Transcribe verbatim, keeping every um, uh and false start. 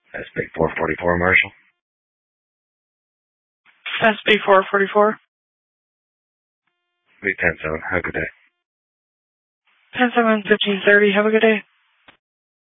S B four forty-four, Marshall. S B four forty-four. B ten seven, have a good day. ten seven fifteen thirty, have a good day.